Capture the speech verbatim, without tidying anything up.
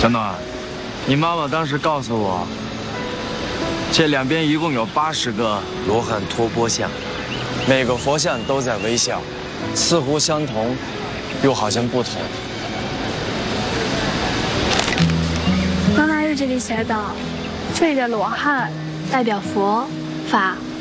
小暖，你妈妈当时告诉我，这两边一共有八十个罗汉托钵像，每个佛像都在微笑，似乎相同，又好像不同。 刚才日记里写道，这里的罗汉代表佛法